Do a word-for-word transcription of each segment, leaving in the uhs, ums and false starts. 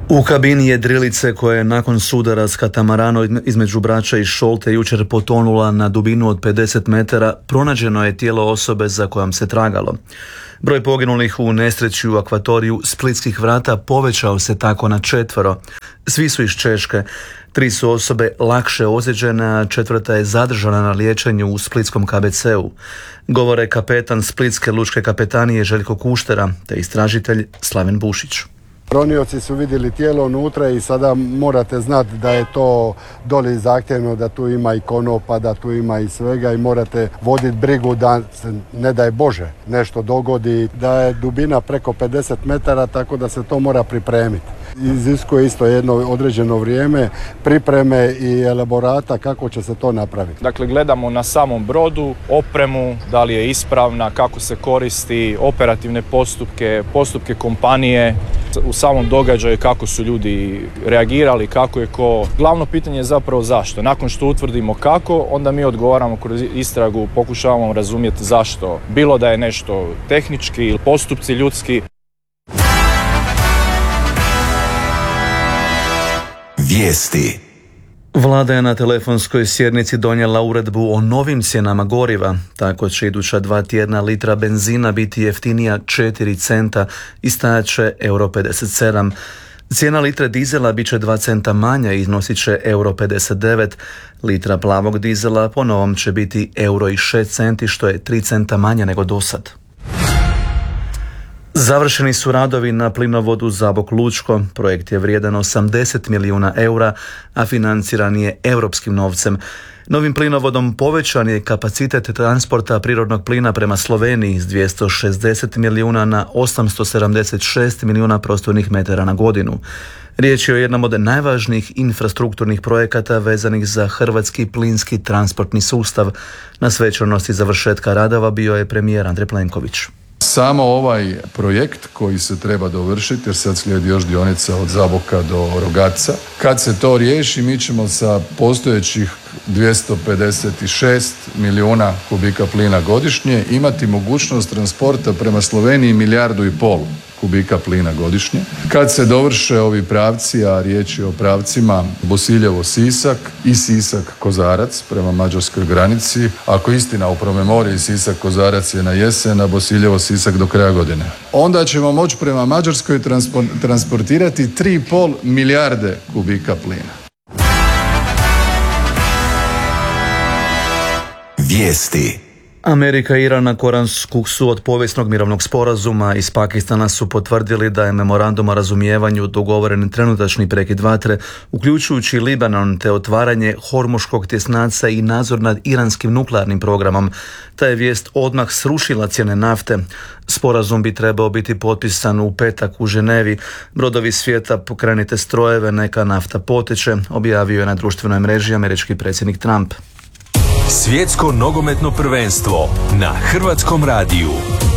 U kabini jedrilice koja je nakon sudara s katamaranom između Brača i Šolte jučer potonula na dubinu od pedeset metara, pronađeno je tijelo osobe za kojom se tragalo. Broj poginulih u nesreći u akvatoriju Splitskih vrata povećao se tako na četvero. Svi su iz Češke. Tri su osobe lakše ozlijeđene, a četvrta je zadržana na liječenju u splitskom ka be ce u. Govore kapetan Splitske lučke kapetanije Željko Kuštera te istražitelj Slaven Bušić. Ronioci su vidjeli tijelo unutra i sada morate znati da je to doli zahtjevno, da tu ima i konopa, da tu ima i svega i morate voditi brigu da se, ne daj Bože, nešto dogodi, da je dubina preko pedeset metara, tako da se to mora pripremiti. Iziskuje isto jedno određeno vrijeme, pripreme i elaborata kako će se to napraviti. Dakle, gledamo na samom brodu, opremu, da li je ispravna, kako se koristi, operativne postupke, postupke kompanije, u samom događaju kako su ljudi reagirali, kako je ko. Glavno pitanje je zapravo zašto. Nakon što utvrdimo kako, onda mi odgovaramo kroz istragu, pokušavamo razumjeti zašto. Bilo da je nešto tehnički ili postupci ljudski. Vijesti. Vlada je na telefonskoj sjednici donijela uredbu o novim cijenama goriva. Tako će iduća dva tjedna litra benzina biti jeftinija četiri centa i stajat će euro pedeset sedam. Cijena litre dizela bit će dva centa manja i iznosit će euro pedeset devet. Litra plavog dizela po novom će biti euro i šest centi, što je tri centa manje nego dosad. Završeni su radovi na plinovodu Zabok-Lučko. Projekt je vrijedan osamdeset milijuna eura, a financiran je europskim novcem. Novim plinovodom povećan je kapacitet transporta prirodnog plina prema Sloveniji s dvjesto šezdeset milijuna na osamsto sedamdeset šest milijuna prostornih metara na godinu. Riječ je o jednom od najvažnijih infrastrukturnih projekata vezanih za hrvatski plinski transportni sustav. Na svečanosti završetka radova bio je premijer Andrej Plenković. Samo ovaj projekt koji se treba dovršiti, jer sad slijedi još dionica od Zaboka do Rogatca. Kad se to riješi, mi ćemo sa postojećih dvjesto pedeset šest milijuna kubika plina godišnje imati mogućnost transporta prema Sloveniji milijardu i pol kubika plina godišnje. Kad se dovrše ovi pravci, a riječ je o pravcima Bosiljevo-Sisak i Sisak-Kozarac prema mađarskoj granici, ako istina u promemoriji Sisak-Kozarac je na jesen, a Bosiljevo-Sisak do kraja godine, onda ćemo moći prema Mađarskoj transportirati tri i pol milijarde kubika plina. Vijesti. Amerika i Iran na Koransku su od povijesnog mirovnog sporazuma iz Pakistana su potvrdili da je memorandum o razumijevanju dogovoren trenutačni prekid vatre, uključujući Libanon te otvaranje Hormuškog tjesnaca i nadzor nad iranskim nuklearnim programom. Ta je vijest odmah srušila cijene nafte. Sporazum bi trebao biti potpisan u petak u Ženevi. Brodovi svijeta, pokrenite strojeve, neka nafta poteče, objavio je na društvenoj mreži američki predsjednik Trump. Svjetsko nogometno prvenstvo na Hrvatskom radiju.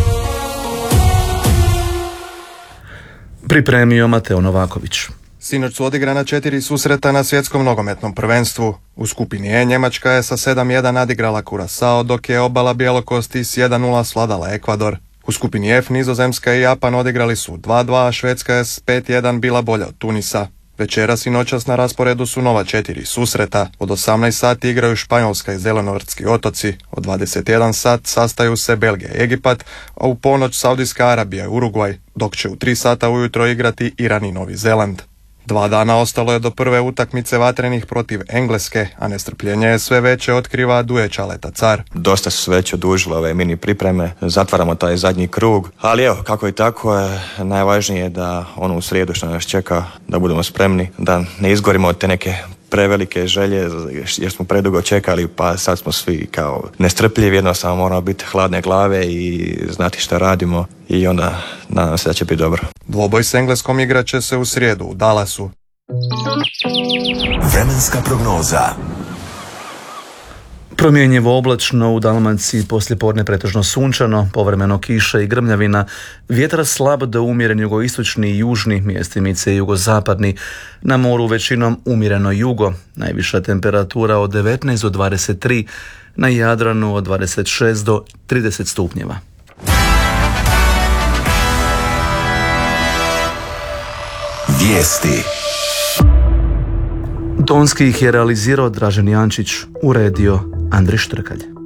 Pripremio Mateo Novaković. Sinoć su odigrana četiri susreta na svjetskom nogometnom prvenstvu. U skupini E Njemačka je sa sedam jedan nadigrala Kurasao, dok je obala Bjelokosti s jedan nula svladala Ekvador. U skupini F Nizozemska i Japan odigrali su dva dva, a Švedska je s pet jedan bila bolja od Tunisa. Večeras i noćas na rasporedu su nova četiri susreta. Od osamnaest sati igraju Španjolska i Zelenortski otoci. Od dvadeset jedan sat sastaju se Belgija i Egipat, a u ponoć Saudijska Arabija i Urugvaj, dok će u tri sata ujutro igrati Iran i Novi Zeland. Dva dana ostalo je do prve utakmice vatrenih protiv Engleske, a nestrpljenje je sve veće, otkriva Duje Čaleta Car. Dosta su se već odužile ove mini pripreme, zatvaramo taj zadnji krug, ali evo, kako i tako je, najvažnije je da ono u srijedu što nas čeka, da budemo spremni, da ne izgorimo od te neke prevelike želje, jer smo predugo čekali, pa sad smo svi kao nestrpljivi, jednostavno moramo biti hladne glave i znati šta radimo i onda nadam se da će biti dobro. Dvoboj s Engleskom igrat će se u srijedu u Dallasu. Vremenska prognoza. Promjenjivo oblačno, u Dalmaciji poslijepodne pretežno sunčano, povremeno kiša i grmljavina, vjetar slab do umjeren jugoistočni i južni, mjestimice jugozapadni, na moru većinom umjereno jugo, najviša temperatura od devetnaest do dvadeset tri, na Jadranu od dvadeset šest do trideset stupnjeva. Vijesti. Tonski ih je realizirao Dražen Jančić, uredio Andri Štrkalj.